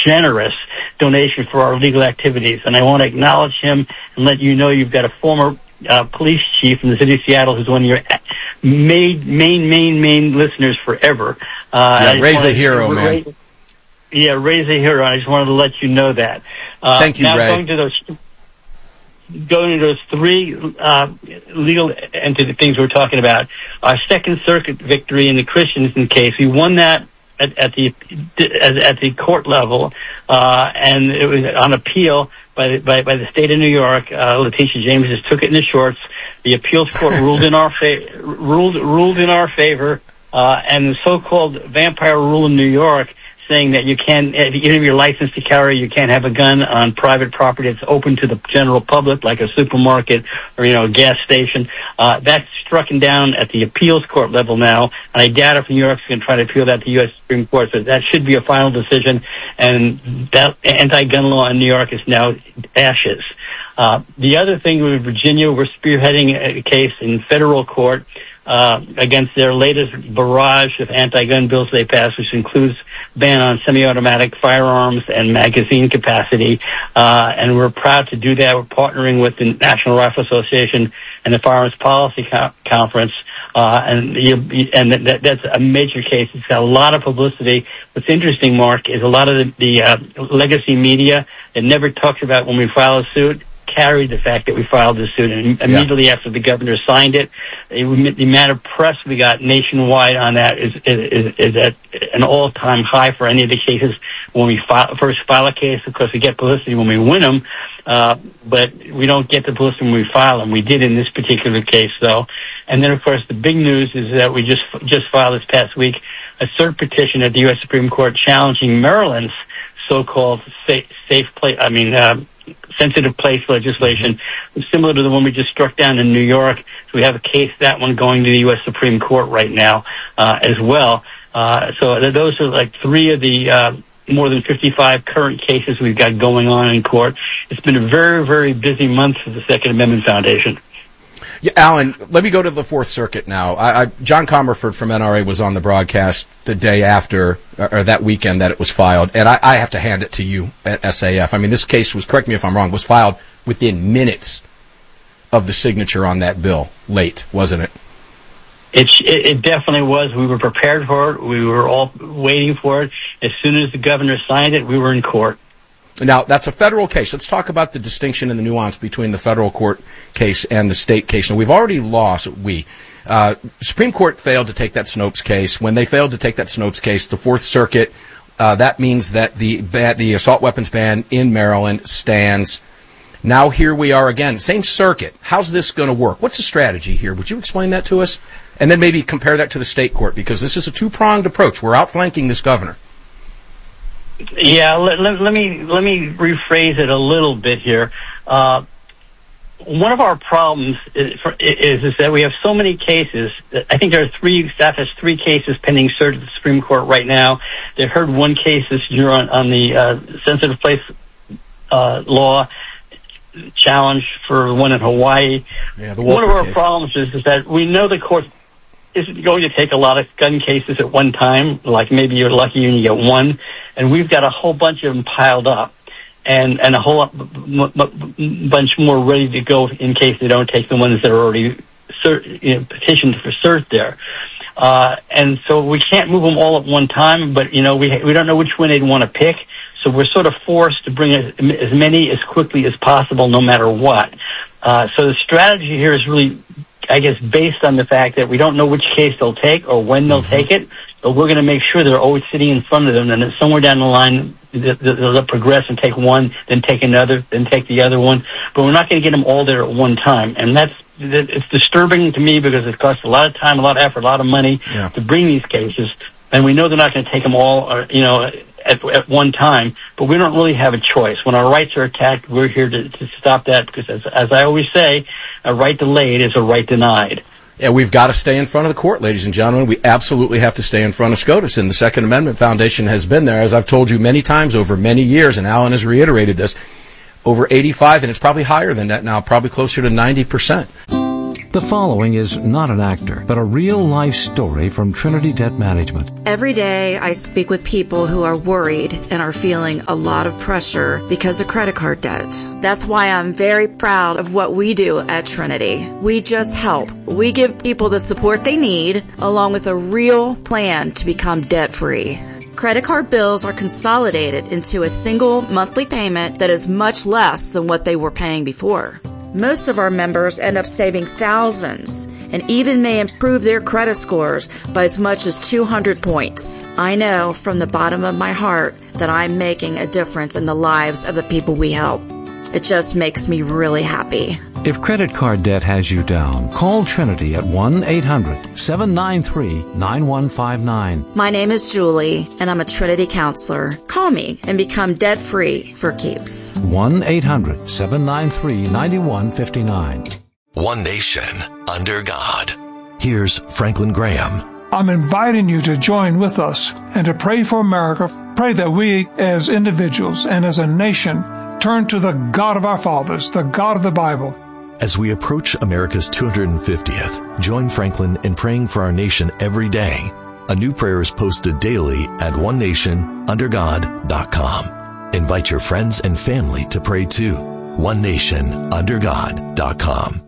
generous donation for our legal activities. And I want to acknowledge him and let you know you've got a former police chief in the city of Seattle who's one of your main listeners forever. Ray's a hero, man. Ray's a hero. I just wanted to let you know that. Thank you, now Ray. Going to those three legal entity things we're talking about. Our Second Circuit victory in the Christensen case, we won that at the court level, and it was on appeal by the state of New York. Letitia James just took it in the shorts. The appeals court ruled in our favor, and the so-called vampire rule in New York, saying that you can't, even if you're licensed to carry, you can't have a gun on private property that's open to the general public, like a supermarket or, a gas station. That's struck down at the appeals court level now, and I doubt if New York's going to try to appeal that to the U.S. Supreme Court. So that should be a final decision, and that anti-gun law in New York is now ashes. The other thing with Virginia, we're spearheading a case in federal court against their latest barrage of anti-gun bills they passed, which includes ban on semi-automatic firearms and magazine capacity. And we're proud to do that. We're partnering with the National Rifle Association and the Firearms Policy Conference. And that's a major case. It's got a lot of publicity. What's interesting, Mark, is a lot of the legacy media that never talks about when we file a suit carried the fact that we filed the suit, and immediately after the governor signed it, the amount of press we got nationwide on that is at an all-time high for any of the cases. When we first file a case, of course, we get publicity when we win them, but we don't get the publicity when we file them. We did in this particular case, though. And then, of course, the big news is that we just filed this past week a cert petition at the U.S. Supreme Court challenging Maryland's so-called sensitive place legislation, similar to the one we just struck down in New York. So we have a case, that one going to the U.S. Supreme Court right now as well. So those are like three of the more than 55 current cases we've got going on in court. It's been a very, very busy month for the Second Amendment Foundation. Yeah, Alan, let me go to the Fourth Circuit now. John Comerford from NRA was on the broadcast the day after, or that weekend that it was filed, and I have to hand it to you at SAF. I mean, this case was, correct me if I'm wrong, was filed within minutes of the signature on that bill. Late, wasn't it? It definitely was. We were prepared for it. We were all waiting for it. As soon as the governor signed it, we were in court. Now, that's a federal case. Let's talk about the distinction and the nuance between the federal court case and the state case. Now, we've already lost, Supreme Court failed to take that Snopes case. When they failed to take that Snopes case, the Fourth Circuit, that means that the assault weapons ban in Maryland stands. Now here we are again. Same circuit. How's this going to work? What's the strategy here? Would you explain that to us? And then maybe compare that to the state court, because this is a two-pronged approach. We're outflanking this governor. Yeah, let me rephrase it a little bit here. One of our problems is that we have so many cases. I think staff has three cases pending cert at the Supreme Court right now. They heard one case this year on the sensitive place law challenge for one in Hawaii. Yeah, the one of our case. Problems is that we know the court isn't going to take a lot of gun cases at one time. Like maybe you're lucky and you get one, and we've got a whole bunch of them piled up, and a whole bunch more ready to go in case they don't take the ones that are already petitioned for cert there. And so we can't move them all at one time, but we don't know which one they'd want to pick. So we're sort of forced to bring as many as quickly as possible, no matter what. So the strategy here is really, I guess, based on the fact that we don't know which case they'll take or when they'll take it, but we're going to make sure they're always sitting in front of them, and that somewhere down the line they'll progress and take one, then take another, then take the other one. But we're not going to get them all there at one time, and it's disturbing to me because it costs a lot of time, a lot of effort, a lot of money to bring these cases, and we know they're not going to take them all, at one time, but we don't really have a choice. When our rights are attacked, we're here to stop that, because as I always say, a right delayed is a right denied. Yeah, we've got to stay in front of the court, ladies and gentlemen. We absolutely have to stay in front of SCOTUS, and the Second Amendment Foundation has been there, as I've told you many times over many years, and Alan has reiterated this, over 85, and it's probably higher than that now, probably closer to 90%. The following is not an actor, but a real-life story from Trinity Debt Management. Every day I speak with people who are worried and are feeling a lot of pressure because of credit card debt. That's why I'm very proud of what we do at Trinity. We just help. We give people the support they need, along with a real plan to become debt-free. Credit card bills are consolidated into a single monthly payment that is much less than what they were paying before. Most of our members end up saving thousands and even may improve their credit scores by as much as 200 points. I know from the bottom of my heart that I'm making a difference in the lives of the people we help. It just makes me really happy. If credit card debt has you down, call Trinity at 1-800-793-9159. My name is Julie, and I'm a Trinity counselor. Call me and become debt-free for keeps. 1-800-793-9159. One nation under God. Here's Franklin Graham. I'm inviting you to join with us and to pray for America. Pray that we as individuals and as a nation turn to the God of our fathers, the God of the Bible. As we approach America's 250th, join Franklin in praying for our nation every day. A new prayer is posted daily at onenationundergod.com. Invite your friends and family to pray too. onenationundergod.com.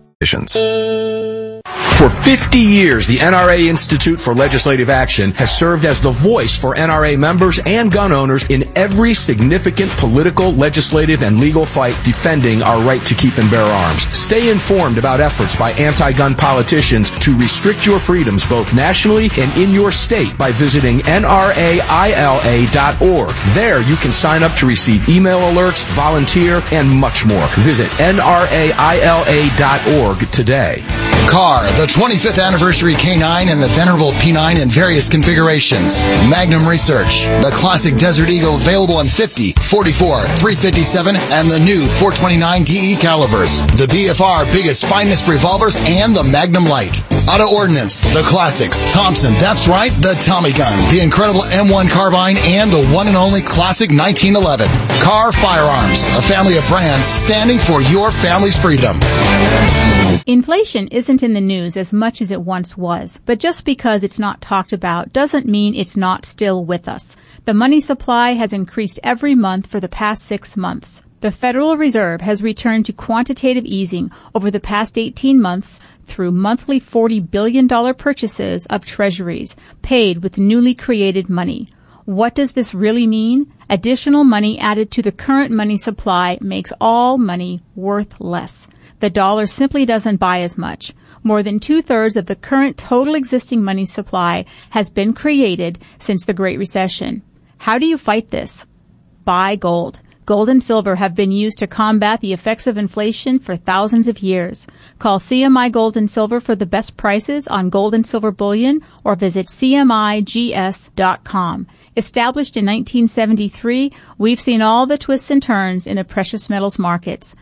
For 50 years, the NRA Institute for Legislative Action has served as the voice for NRA members and gun owners in every significant political, legislative, and legal fight defending our right to keep and bear arms. Stay informed about efforts by anti-gun politicians to restrict your freedoms both nationally and in your state by visiting nraila.org. There you can sign up to receive email alerts, volunteer, and much more. Visit nraila.org today. CAR, the 25th anniversary K9 and the venerable P9 in various configurations. Magnum Research, the classic Desert Eagle available in 50, 44, 357, and the new 429 DE calibers. The BFR biggest finest revolvers and the Magnum Light. Auto Ordnance, the classics. Thompson, that's right, the Tommy gun, the incredible M1 carbine, and the one and only classic 1911. CAR Firearms, a family of brands standing for your family's freedom. Inflation isn't in the news as much as it once was, but just because it's not talked about doesn't mean it's not still with us. The money supply has increased every month for the past 6 months. The Federal Reserve has returned to quantitative easing over the past 18 months through monthly $40 billion purchases of treasuries paid with newly created money. What does this really mean? Additional money added to the current money supply makes all money worth less. The dollar simply doesn't buy as much. More than 2/3 of the current total existing money supply has been created since the Great Recession. How do you fight this? Buy gold. Gold and silver have been used to combat the effects of inflation for thousands of years. Call CMI Gold and Silver for the best prices on gold and silver bullion or visit cmigs.com. Established in 1973, we've seen all the twists and turns in the precious metals markets.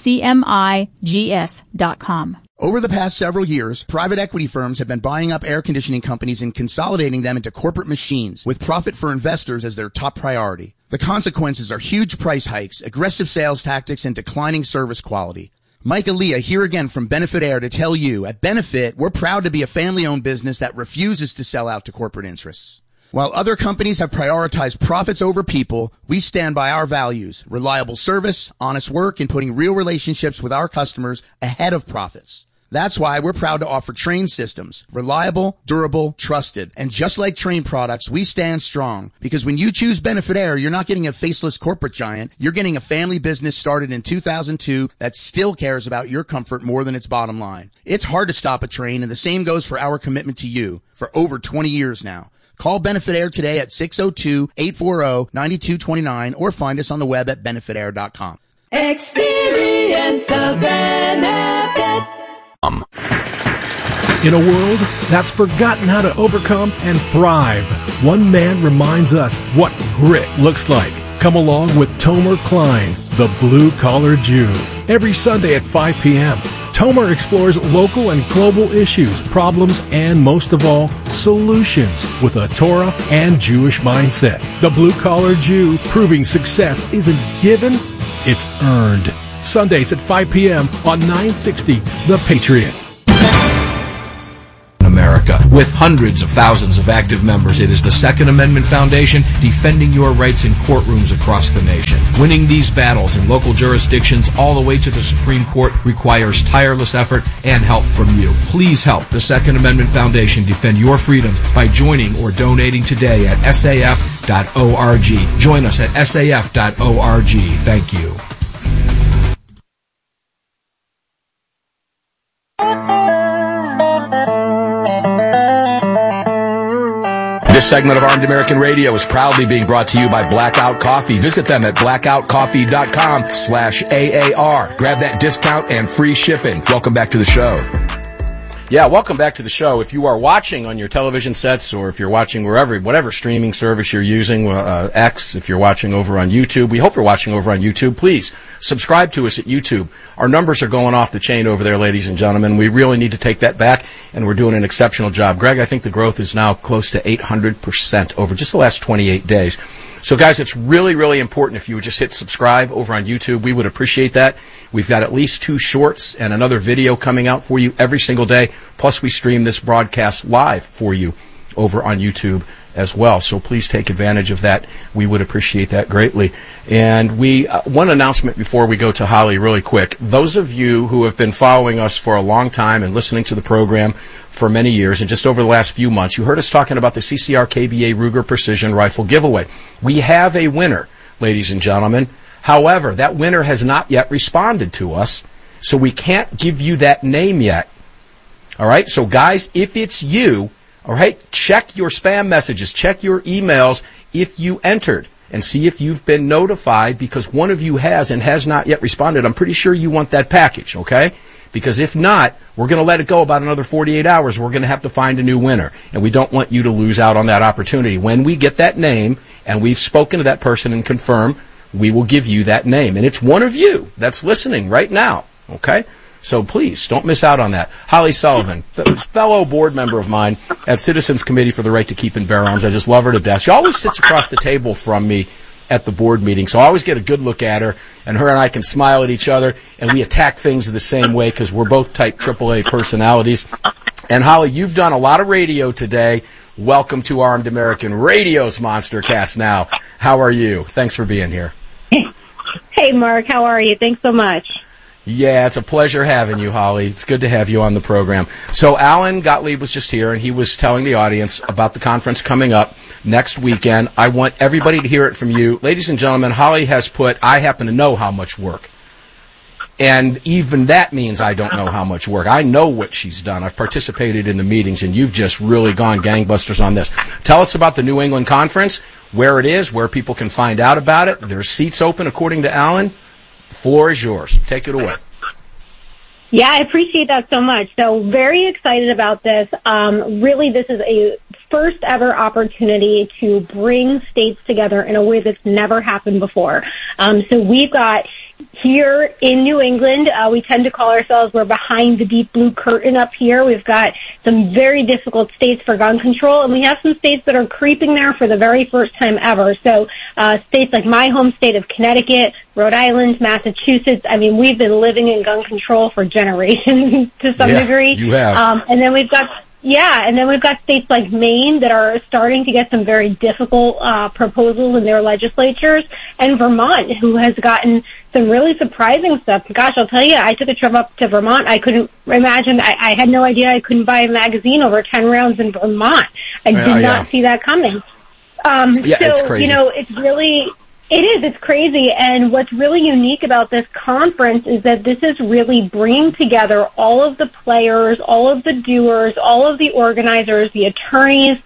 cmigs.com. Over the past several years, private equity firms have been buying up air conditioning companies and consolidating them into corporate machines with profit for investors as their top priority. The consequences are huge price hikes, aggressive sales tactics, and declining service quality. Mike Aaliyah here again from Benefit Air to tell you, at Benefit, we're proud to be a family-owned business that refuses to sell out to corporate interests. While other companies have prioritized profits over people, we stand by our values, reliable service, honest work, and putting real relationships with our customers ahead of profits. That's why we're proud to offer Trane systems, reliable, durable, trusted. And just like Trane products, we stand strong. Because when you choose Benefit Air, you're not getting a faceless corporate giant. You're getting a family business started in 2002 that still cares about your comfort more than its bottom line. It's hard to stop a Trane, and the same goes for our commitment to you for over 20 years now. Call Benefit Air today at 602-840-9229 or find us on the web at benefitair.com. Experience the benefit. In a world that's forgotten how to overcome and thrive, one man reminds us what grit looks like. Come along with Tomer Klein, the Blue Collar Jew. Every Sunday at 5 p.m., Tomer explores local and global issues, problems, and most of all, solutions with a Torah and Jewish mindset. The Blue Collar Jew, proving success isn't given, it's earned. Sundays at 5 p.m. on 960 The Patriot. With hundreds of thousands of active members, it is the Second Amendment Foundation defending your rights in courtrooms across the nation. Winning these battles in local jurisdictions all the way to the Supreme Court requires tireless effort and help from you. Please help the Second Amendment Foundation defend your freedoms by joining or donating today at saf.org. Join us at saf.org. Thank you. This segment of Armed American Radio is proudly being brought to you by Blackout Coffee. Visit them at blackoutcoffee.com/AAR. Grab that discount and free shipping. Welcome back to the show. Yeah, welcome back to the show. If you are watching on your television sets, or if you're watching whatever streaming service you're using, X, if you're watching over on YouTube, we hope you're watching over on YouTube. Please subscribe to us at YouTube. Our numbers are going off the chain over there, ladies and gentlemen. We really need to take that back, and we're doing an exceptional job. Greg, I think the growth is now close to 800% over just the last 28 days. So, guys, it's really, really important if you would just hit subscribe over on YouTube. We would appreciate that. We've got at least 2 shorts and another video coming out for you every single day. Plus, we stream this broadcast live for you over on YouTube as well. So please take advantage of that. We would appreciate that greatly. And one announcement before we go to Holly really quick. Those of you who have been following us for a long time and listening to the program for many years, and just over the last few months, you heard us talking about the CCR KBA Ruger Precision Rifle giveaway. We have a winner, ladies and gentlemen. However, that winner has not yet responded to us, so we can't give you that name yet. All right? So, guys, if it's you, all right, check your spam messages, check your emails if you entered, and see if you've been notified, because one of you has and has not yet responded. I'm pretty sure you want that package, okay? Because if not, we're going to let it go about another 48 hours. We're going to have to find a new winner, and we don't want you to lose out on that opportunity. When we get that name, and we've spoken to that person and confirmed, we will give you that name. And it's one of you that's listening right now, okay? So please, don't miss out on that. Holly Sullivan, fellow board member of mine at Citizens Committee for the Right to Keep and Bear Arms. I just love her to death. She always sits across the table from me at the board meeting, so I always get a good look at her, and her and I can smile at each other, and we attack things the same way because we're both type AAA personalities. And Holly, you've done a lot of radio today. Welcome to Armed American Radio's Monster Cast now. How are you? Thanks for being here. Hey, Mark. How are you? Thanks so much. Yeah, it's a pleasure having you, Holly. It's good to have you on the program. So Alan Gottlieb was just here, and he was telling the audience about the conference coming up next weekend. I want everybody to hear it from you. Ladies and gentlemen, Holly has put, I happen to know how much work. And even that means I don't know how much work. I know what she's done. I've participated in the meetings, and you've just really gone gangbusters on this. Tell us about the New England Conference, where it is, where people can find out about it. There's seats open, according to Alan. Floor is yours. Take it away. Yeah, I appreciate that so much. So very excited about this. Really, this is a first ever opportunity to bring states together in a way that's never happened before. So we've got here in New England, we tend to call ourselves, we're behind the deep blue curtain up here. We've got some very difficult states for gun control, and we have some states that are creeping there for the very first time ever. So states like my home state of Connecticut, Rhode Island, Massachusetts, I mean, we've been living in gun control for generations to some degree. You have. And then we've got states like Maine that are starting to get some very difficult proposals in their legislatures, and Vermont, who has gotten some really surprising stuff. Gosh, I'll tell you, I took a trip up to Vermont. I couldn't imagine, I had no idea I couldn't buy a magazine over 10 rounds in Vermont. I did not see that coming. It's crazy. You know, it's crazy. And what's really unique about this conference is that this is really bringing together all of the players, all of the doers, all of the organizers, the attorneys,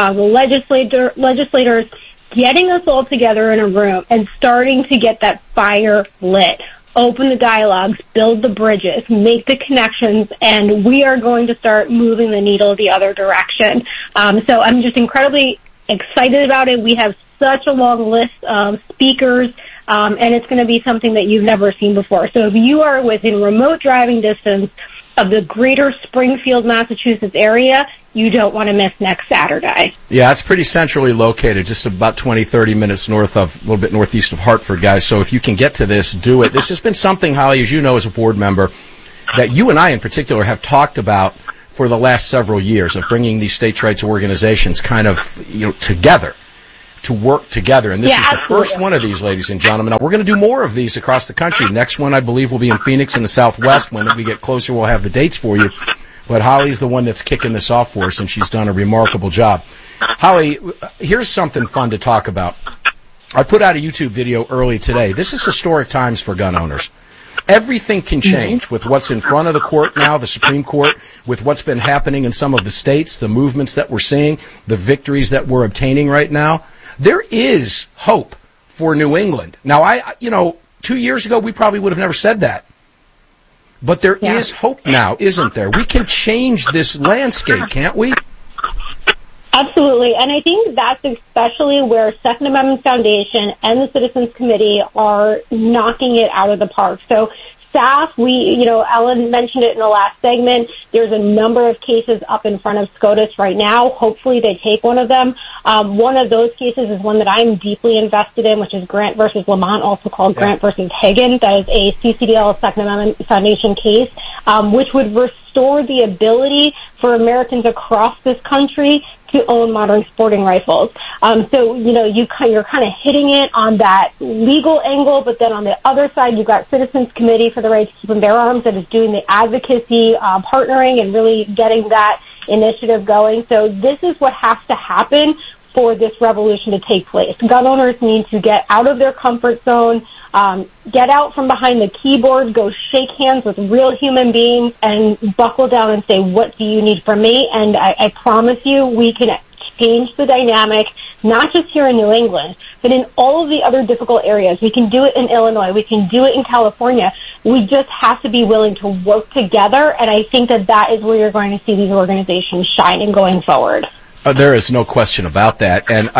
the legislators, getting us all together in a room and starting to get that fire lit. Open the dialogues, build the bridges, make the connections, and we are going to start moving the needle the other direction. So I'm just incredibly excited about it. We have such a long list of speakers, and it's going to be something that you've never seen before. So if you are within remote driving distance of the greater Springfield, Massachusetts area, you don't want to miss next Saturday. Yeah, it's pretty centrally located, just about 20, 30 minutes a little bit northeast of Hartford, guys. So if you can get to this, do it. This has been something, Holly, as you know, as a board member, that you and I in particular have talked about for the last several years of bringing these states' rights organizations kind of, together, to work together. And this is the first one of these, ladies and gentlemen. Now, we're going to do more of these across the country. Next one, I believe, will be in Phoenix in the Southwest. When we get closer, we'll have the dates for you. But Holly's the one that's kicking this off for us, and she's done a remarkable job. Holly, here's something fun to talk about. I put out a YouTube video early today. This is historic times for gun owners. Everything can change with what's in front of the court now, the Supreme Court, with what's been happening in some of the states, the movements that we're seeing, the victories that we're obtaining right now. There is hope for New England. Now, 2 years ago, we probably would have never said that. But there is hope now, isn't there? We can change this landscape, can't we? Absolutely. And I think that's especially where Second Amendment Foundation and the Citizens Committee are knocking it out of the park. So staff, Ellen mentioned it in the last segment. There's a number of cases up in front of SCOTUS right now. Hopefully they take one of them. One of those cases is one that I'm deeply invested in, which is Grant versus Lamont, also called Grant versus Hagan. That is a CCDL Second Amendment Foundation case, which would restore the ability for Americans across this country to own modern sporting rifles. So, you're kind of hitting it on that legal angle, but then on the other side, you've got Citizens Committee for the Right to Keep and Bear Arms that is doing the advocacy, partnering and really getting that initiative going. So this is what has to happen for this revolution to take place. Gun owners need to get out of their comfort zone, get out from behind the keyboard, go shake hands with real human beings, and buckle down and say, what do you need from me? And I promise you, we can change the dynamic, not just here in New England, but in all of the other difficult areas. We can do it in Illinois. We can do it in California. We just have to be willing to work together, and I think that is where you're going to see these organizations shining going forward. There is no question about that. And,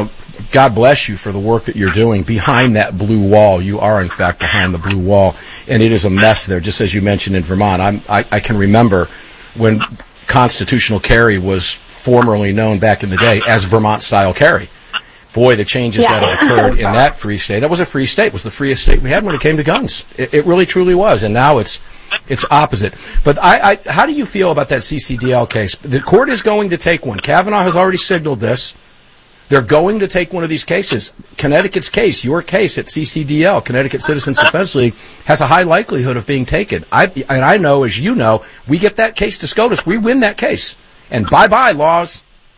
God bless you for the work that you're doing behind that blue wall. You are, in fact, behind the blue wall, and it is a mess there, just as you mentioned in Vermont. I can remember when constitutional carry was formerly known back in the day as Vermont-style carry. Boy, the changes that have occurred in that free state. That was a free state. It was the freest state we had when it came to guns. It really, truly was, and now it's opposite. But how do you feel about that CCDL case? The court is going to take one. Kavanaugh has already signaled this. They're going to take one of these cases. Connecticut's case, your case at CCDL, Connecticut Citizens Defense League, has a high likelihood of being taken. I know, as you know, we get that case to SCOTUS, we win that case. And bye-bye, laws.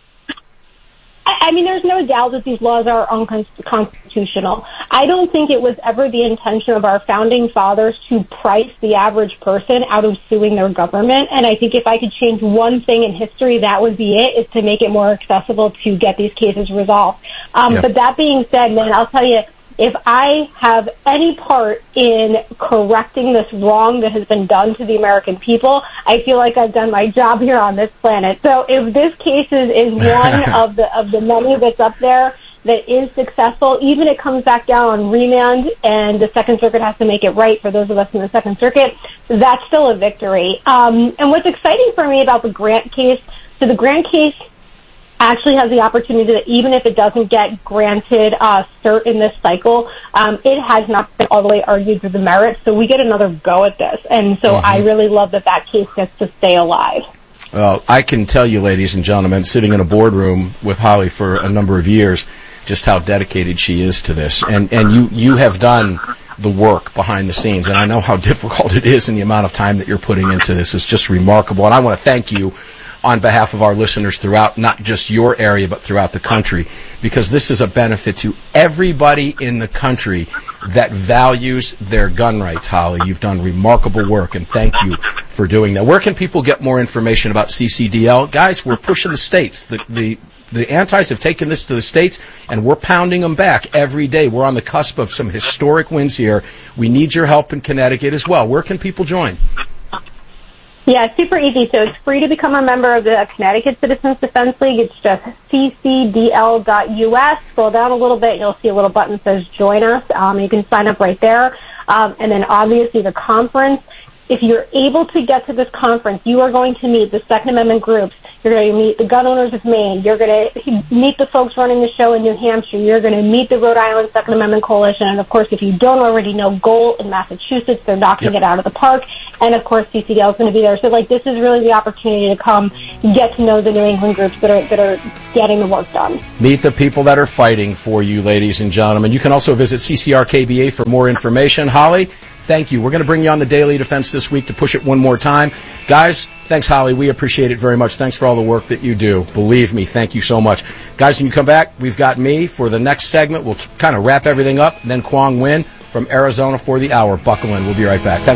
I mean, there's no doubt that these laws are unconstitutional. I don't think it was ever the intention of our founding fathers to price the average person out of suing their government. And I think if I could change one thing in history, that would be it, is to make it more accessible to get these cases resolved. But that being said, man, I'll tell you, if I have any part in correcting this wrong that has been done to the American people, I feel like I've done my job here on this planet. So if this case is one of the many that's up there that is successful, even it comes back down on remand and the Second Circuit has to make it right for those of us in the Second Circuit, that's still a victory. And what's exciting for me about the Grant case, so the Grant case actually has the opportunity that even if it doesn't get granted cert in this cycle, it has not been all the way argued through the merits, so we get another go at this. And so I really love that case gets to stay alive. Well, I can tell you, ladies and gentlemen, sitting in a boardroom with Holly for a number of years, just how dedicated she is to this. And you have done the work behind the scenes, and I know how difficult it is, and the amount of time that you're putting into this is just remarkable. And I want to thank you on behalf of our listeners throughout not just your area but throughout the country, because this is a benefit to everybody in the country that values their gun rights. Holly, you've done remarkable work, and thank you for doing that. Where can people get more information about CCDL? Guys, we're pushing the states. The antis have taken this to the states, and we're pounding them back every day. We're on the cusp of some historic wins here. We need your help in Connecticut as well. Where can people join? Yeah, super easy. So it's free to become a member of the Connecticut Citizens Defense League. It's just ccdl.us. Scroll down a little bit. You'll see a little button that says Join Us. You can sign up right there. And then obviously the conference. If you're able to get to this conference, you are going to meet the Second Amendment groups. You're going to meet the gun owners of Maine. You're going to meet the folks running the show in New Hampshire. You're going to meet the Rhode Island Second Amendment Coalition. And, of course, if you don't already know, Goal in Massachusetts, they're knocking it out of the park. And of course, CCDL is going to be there. So this is really the opportunity to come get to know the New England groups that are getting the work done. Meet the people that are fighting for you, ladies and gentlemen. You can also visit CCRKBA for more information. Holly, thank you. We're going to bring you on the Daily Defense this week to push it one more time. Guys, thanks, Holly. We appreciate it very much. Thanks for all the work that you do. Believe me, thank you so much. Guys, when you come back, we've got me for the next segment. We'll kind of wrap everything up, and then Kwong Win from Arizona for the hour. Buckle in. We'll be right back.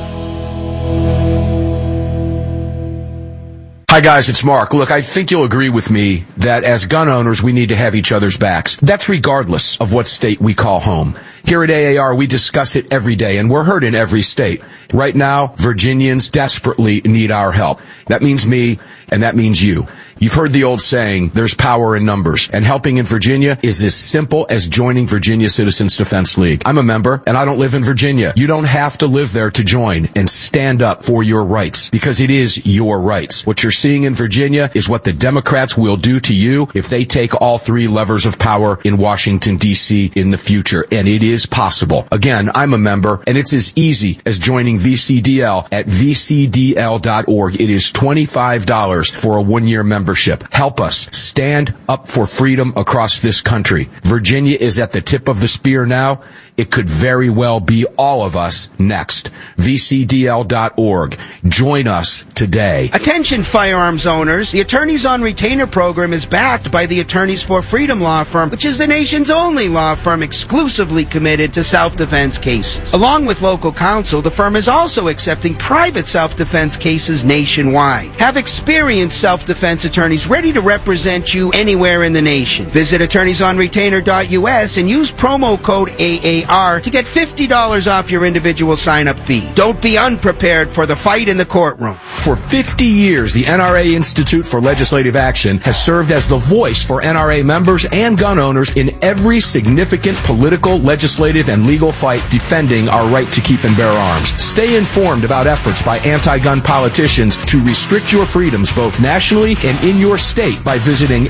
Hi guys, it's Mark. Look, I think you'll agree with me that as gun owners, we need to have each other's backs. That's regardless of what state we call home. Here at AAR, we discuss it every day, and we're heard in every state. Right now, Virginians desperately need our help. That means me, and that means you. You've heard the old saying, there's power in numbers, and helping in Virginia is as simple as joining Virginia Citizens Defense League. I'm a member, and I don't live in Virginia. You don't have to live there to join and stand up for your rights, because it is your rights. What you're seeing in Virginia is what the Democrats will do to you if they take all three levers of power in Washington, D.C. in the future, and it is possible. Again, I'm a member, and it's as easy as joining VCDL at vcdl.org. It is $25 for a one-year membership. Help us stand up for freedom across this country. Virginia is at the tip of the spear now. It could very well be all of us next. VCDL.org. Join us today. Attention firearms owners. The Attorneys on Retainer program is backed by the Attorneys for Freedom law firm, which is the nation's only law firm exclusively committed to self-defense cases. Along with local counsel, the firm is also accepting private self-defense cases nationwide. Have experienced self-defense attorneys ready to represent you anywhere in the nation. Visit attorneysonretainer.us and use promo code AAR to get $50 off your individual sign-up fee. Don't be unprepared for the fight in the courtroom. For 50 years, the NRA Institute for Legislative Action has served as the voice for NRA members and gun owners in every significant political, legislative, and legal fight defending our right to keep and bear arms. Stay informed about efforts by anti-gun politicians to restrict your freedoms both nationally and in your state by visiting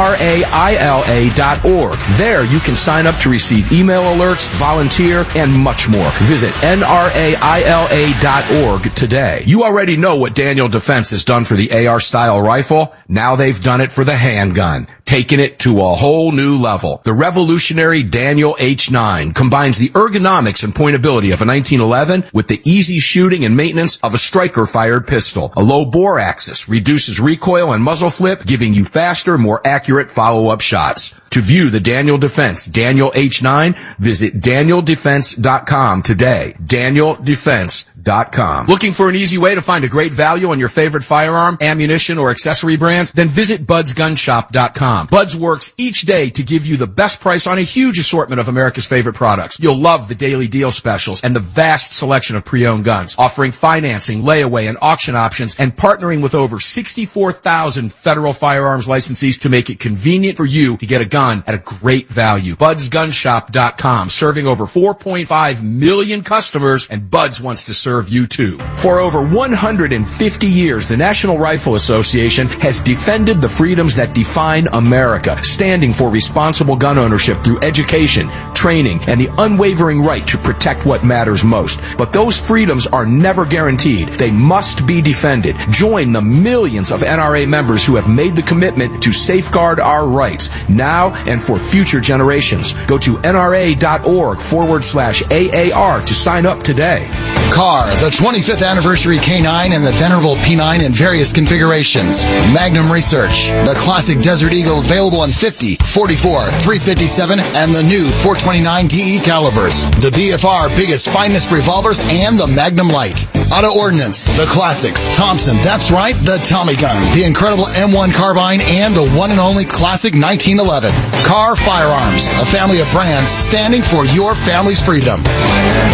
nraila.org. There you can sign up to receive email alerts, volunteer, and much more. Visit nraila.org today. You already know what Daniel Defense has done for the AR-style rifle. Now they've done it for the handgun, taking it to a whole new level. The revolutionary Daniel H9 combines the ergonomics and pointability of a 1911 with the easy shooting and maintenance of a striker-fired pistol. A low bore axis reduces recoil and muzzle flip, giving you faster, more accurate follow-up shots. To view the Daniel Defense Daniel H9, visit DanielDefense.com today. DanielDefense.com. Looking for an easy way to find a great value on your favorite firearm, ammunition, or accessory brands? Then visit BudsGunShop.com. Buds works each day to give you the best price on a huge assortment of America's favorite products. You'll love the daily deal specials and the vast selection of pre-owned guns, offering financing, layaway, and auction options, and partnering with over 64,000 federal firearms licensees to make it convenient for you to get a gun at a great value. BudsGunShop.com, serving over 4.5 million customers, and Buds wants to serve you too. For over 150 years, the National Rifle Association has defended the freedoms that define America, standing for responsible gun ownership through education, training, and the unwavering right to protect what matters most. But those freedoms are never guaranteed. They must be defended. Join the millions of NRA members who have made the commitment to safeguard our rights now and for future generations. Go to nra.org/AAR to sign up today. CAR, the 25th anniversary K9 and the venerable P9 in various configurations. Magnum Research, the classic Desert Eagle available in 50, 44, 357, and the new 429 DE calibers. The BFR biggest finest revolvers and the Magnum Light. Auto Ordnance, the classics. Thompson, that's right, the Tommy gun, the incredible M1 carbine, and the one and only classic 1911. CAR Firearms, a family of brands standing for your family's freedom.